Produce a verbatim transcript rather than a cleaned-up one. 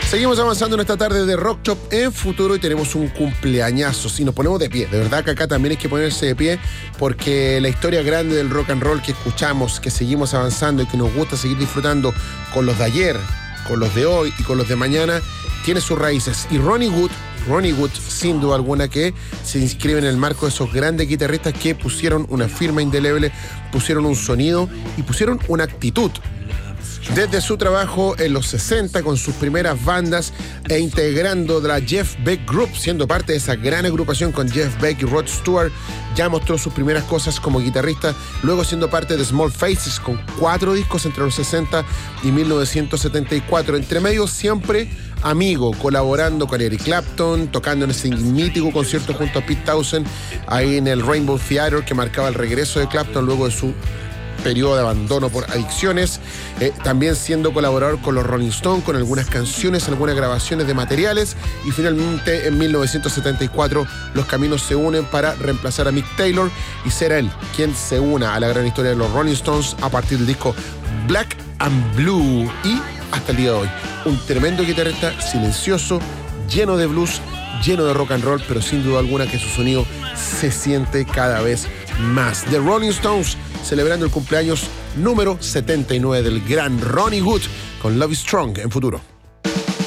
Seguimos avanzando en esta tarde de Rock Shop en Futuro y tenemos un cumpleañazo. Si nos ponemos de pie, de verdad que acá también hay que ponerse de pie porque la historia grande del rock and roll que escuchamos, que seguimos avanzando y que nos gusta seguir disfrutando con los de ayer, con los de hoy y con los de mañana, tiene sus raíces. Y Ronnie Wood, Ronnie Wood, sin duda alguna, que se inscribe en el marco de esos grandes guitarristas que pusieron una firma indeleble, pusieron un sonido y pusieron una actitud. Desde su trabajo en los sesenta con sus primeras bandas e integrando la Jeff Beck Group, siendo parte de esa gran agrupación con Jeff Beck y Rod Stewart, ya mostró sus primeras cosas como guitarrista, luego siendo parte de Small Faces con cuatro discos entre los sesenta y mil novecientos setenta y cuatro. Entre medio siempre amigo, colaborando con Eric Clapton, tocando en ese mítico concierto junto a Pete Townshend ahí en el Rainbow Theatre, que marcaba el regreso de Clapton luego de su periodo de abandono por adicciones, eh, también siendo colaborador con los Rolling Stones, con algunas canciones, algunas grabaciones de materiales, y finalmente en mil novecientos setenta y cuatro los caminos se unen para reemplazar a Mick Taylor y ser él quien se una a la gran historia de los Rolling Stones a partir del disco Black and Blue. Y hasta el día de hoy, un tremendo guitarrista, silencioso, lleno de blues, lleno de rock and roll, pero sin duda alguna que su sonido se siente cada vez más. The Rolling Stones celebrando el cumpleaños número setenta y nueve del gran Ronnie Wood con Love Is Strong en Futuro.